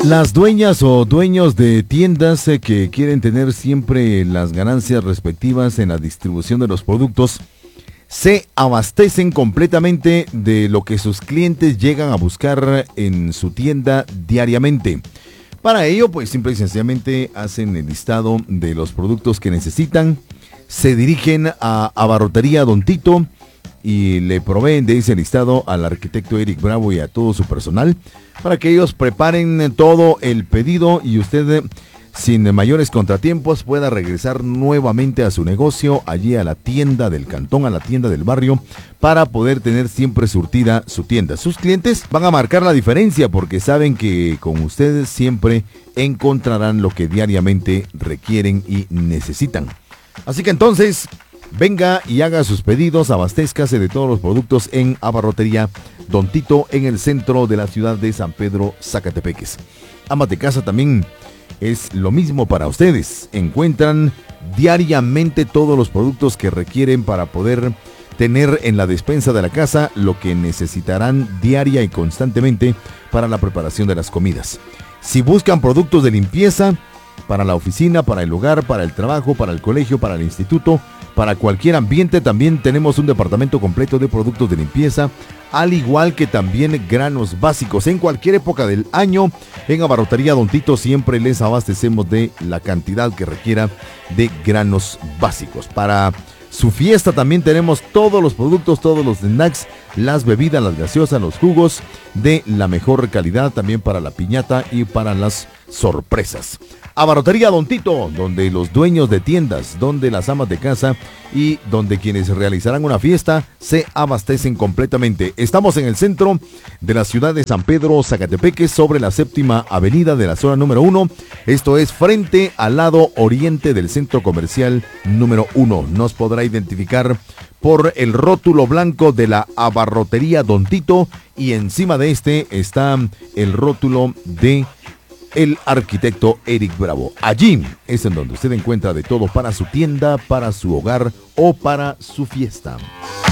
Las dueñas o dueños de tiendas que quieren tener siempre las ganancias respectivas en la distribución de los productos se abastecen completamente de lo que sus clientes llegan a buscar en su tienda diariamente. Para ello, pues simple y sencillamente hacen el listado de los productos que necesitan, se dirigen a Abarrotería Don Tito y le proveen de ese listado al arquitecto Eric Bravo y a todo su personal para que ellos preparen todo el pedido y usted, sin mayores contratiempos, pueda regresar nuevamente a su negocio, allí a la tienda del cantón, a la tienda del barrio, para poder tener siempre surtida su tienda. Sus clientes van a marcar la diferencia porque saben que con ustedes siempre encontrarán lo que diariamente requieren y necesitan. Así que entonces, venga y haga sus pedidos, abastézcase de todos los productos en Abarrotería Don Tito, en el centro de la ciudad de San Pedro, Zacatepeques. Amas de casa también es lo mismo para ustedes. Encuentran diariamente todos los productos que requieren para poder tener en la despensa de la casa lo que necesitarán diaria y constantemente para la preparación de las comidas. Si buscan productos de limpieza para la oficina, para el hogar, para el trabajo, para el colegio, para el instituto, para cualquier ambiente, también tenemos un departamento completo de productos de limpieza, al igual que también granos básicos. En cualquier época del año, en Abarrotería Don Tito siempre les abastecemos de la cantidad que requiera de granos básicos. Para su fiesta también tenemos todos los productos, todos los snacks, las bebidas, las gaseosas, los jugos de la mejor calidad, también para la piñata y para las sorpresas. Abarrotería Don Tito, donde los dueños de tiendas, donde las amas de casa y donde quienes realizarán una fiesta se abastecen completamente. Estamos en el centro de la ciudad de San Pedro, Zacatepeques, sobre la 7ª avenida de la zona número 1. Esto es frente al lado oriente del centro comercial número 1. Nos podrá identificar por el rótulo blanco de la Abarrotería Don Tito y encima de este está el rótulo de el arquitecto Eric Bravo. Allí es en donde usted encuentra de todo para su tienda, para su hogar o para su fiesta.